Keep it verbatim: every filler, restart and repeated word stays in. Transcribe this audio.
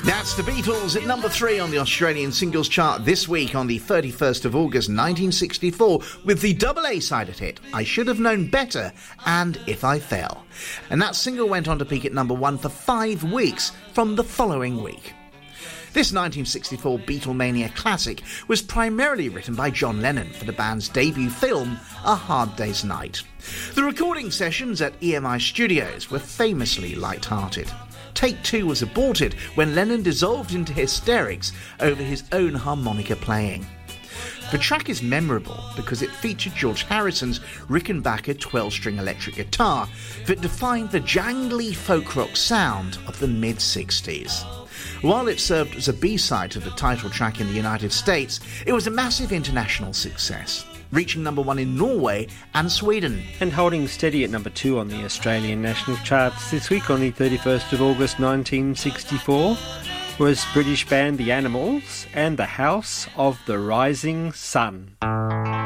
That's the Beatles at number three on the Australian singles chart this week on the thirty-first of August nineteen sixty-four with the double A side of hit, I Should Have Known Better and If I Fell. And that single went on to peak at number one for five weeks from the following week. This nineteen sixty-four Beatlemania classic was primarily written by John Lennon for the band's debut film, A Hard Day's Night. The recording sessions at E M I Studios were famously light-hearted. Take Two was aborted when Lennon dissolved into hysterics over his own harmonica playing. The track is memorable because it featured George Harrison's Rickenbacker twelve-string electric guitar that defined the jangly folk rock sound of the mid-sixties. While it served as a B-side to the title track in the United States, it was a massive international success, reaching number one in Norway and Sweden. And holding steady at number two on the Australian national charts this week on the thirty-first of August nineteen sixty-four was British band The Animals and The House of the Rising Sun.